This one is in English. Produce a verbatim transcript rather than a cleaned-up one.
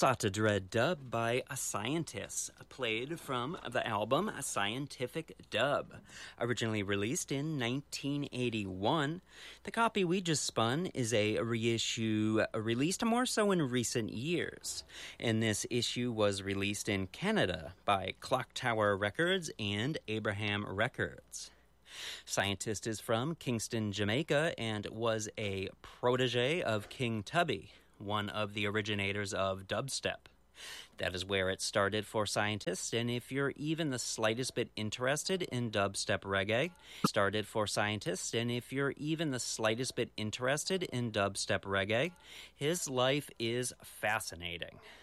Sata Dread Dub by A Scientist, played from the album A Scientific Dub, originally released in nineteen eighty-one. The copy we just spun is a reissue released more so in recent years, and this issue was released in Canada by Clock Tower Records and Abraham Records. Scientist is from Kingston, Jamaica, and was a protege of King Tubby, one of the originators of dubstep. That is where it started for Scientist, and if you're even the slightest bit interested in dubstep reggae, started for Scientist, and if you're even the slightest bit interested in dubstep reggae, his life is fascinating.